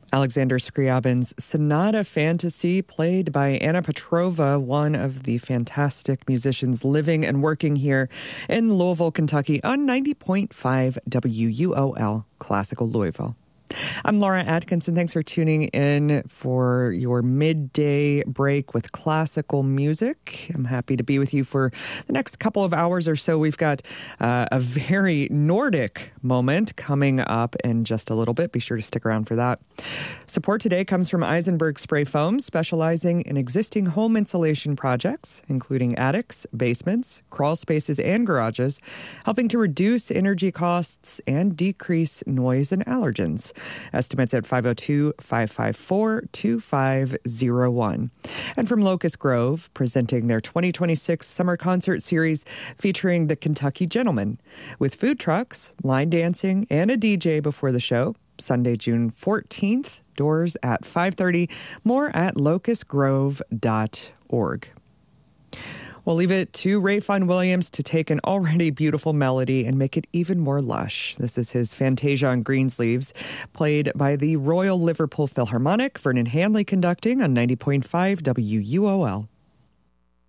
Alexander Scriabin's Sonata Fantasy, played by Anna Petrova, one of the fantastic musicians living and working here in Louisville, Kentucky, on 90.5 WUOL Classical Louisville. I'm Laura Atkinson. Thanks for tuning in for your midday break with classical music. I'm happy to be with you for the next couple of hours or so. We've got a very Nordic moment coming up in just a little bit. Be sure to stick around for that. Support today comes from Eisenberg Spray Foam, specializing in existing home insulation projects, including attics, basements, crawl spaces, and garages, helping to reduce energy costs and decrease noise and allergens. Estimates at 502-554-2501. And from Locust Grove, presenting their 2026 summer concert series featuring the Kentucky Gentlemen, with food trucks, line dancing, and a DJ before the show. Sunday, June 14th, doors at 5:30. More at locustgrove.org. We'll leave it to Ray Vaughan Williams to take an already beautiful melody and make it even more lush. This is his Fantasia on Greensleeves, played by the Royal Liverpool Philharmonic, Vernon Hanley conducting on 90.5 WUOL.